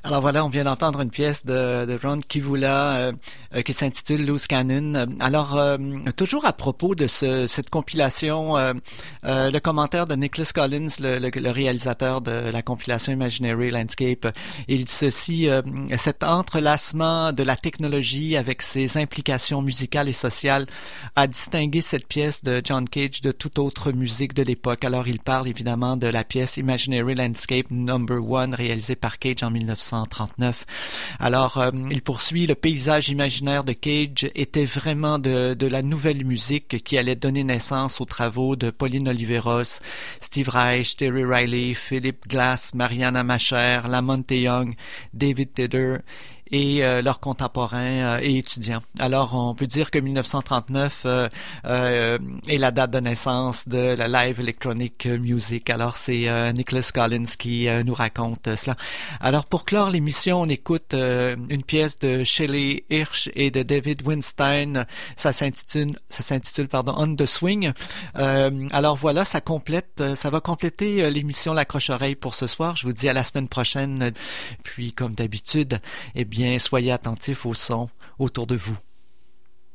Alors voilà, on vient d'entendre une pièce de Ron Kivula qui s'intitule Loose Cannon. Alors, toujours à propos de cette compilation, le commentaire de Nicholas Collins, le réalisateur de la compilation Imaginary Landscape, il ceci, cet entrelacement de la technologie avec ses implications musicales et sociales a distingué cette pièce de John Cage de toute autre musique de l'époque. Alors, il parle évidemment de la pièce Imaginary Landscape Number 1 réalisée par Cage en 1939. Alors, il poursuit, le paysage imaginaire de Cage était vraiment de la nouvelle musique qui allait donner naissance aux travaux de Pauline Oliveros, Steve Reich, Terry Riley, Philip Glass, Mariana Macher, Lamonte Young, David Tedder et leurs contemporains et étudiants. Alors, on peut dire que 1939 est la date de naissance de la live electronic music. Alors, c'est Nicholas Collins qui nous raconte cela. Alors, pour clore l'émission, on écoute une pièce de Shelley Hirsch et de David Weinstein. Ça s'intitule On the Swing. Alors voilà, ça va compléter l'émission L'Accroche-Oreille pour ce soir. Je vous dis à la semaine prochaine. Puis, comme d'habitude, eh bien, soyez attentifs au son autour de vous.